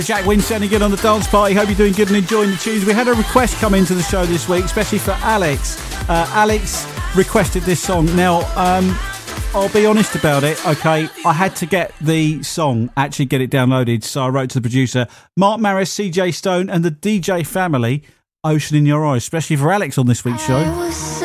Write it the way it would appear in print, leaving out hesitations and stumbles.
Jack Winson again on the dance party. Hope you're doing good and enjoying the tunes. We had a request come into the show this week, especially for Alex. Alex requested this song. Now, I'll be honest about it, okay? I had to get the song, actually get it downloaded, so I wrote to the producer, Mark Maris, CJ Stone, and the DJ family, Ocean in Your Eyes, especially for Alex on this week's show.